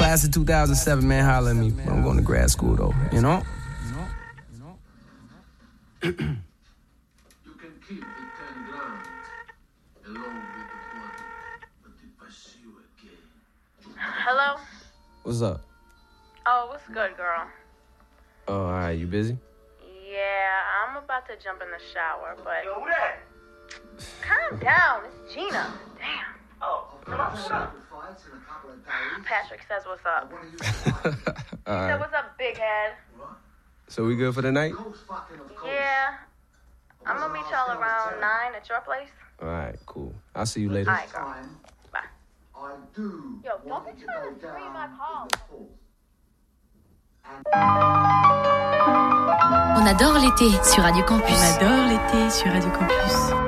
class of 2007, man, holler at me. I'm going to grad school, though, you know? You can keep the 10 grand along with the body, but if I see you again... Hello? What's up? Oh, what's good, girl? Oh, all right, you busy? Yeah, I'm about to jump in the shower, but... Yo, who that? Calm down, it's Gina. Damn. Oh, what's up? Patrick says what's up. He All said, right. what's up, big head? So we good for the night? Yeah. I'm gonna meet y'all around 9 at your place. All right, cool. I'll see you later. All right, girl. Bye. I do. Yo, don't be trying to scream my call. On adore l'été sur Radio Campus. On adore l'été sur Radio Campus.